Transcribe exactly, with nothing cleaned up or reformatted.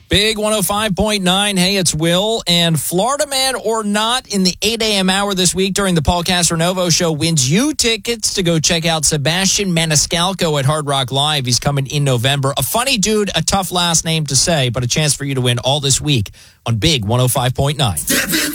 Big one oh five point nine. Hey, it's Will. And Florida Man or Not in the eight a.m. hour this week during the Paul Castronovo Show wins you tickets to go check out Sebastian Maniscalco at Hard Rock Live. He's coming in November. A funny dude, a tough last name to say, but a chance for you to win all this week on Big one oh five point nine.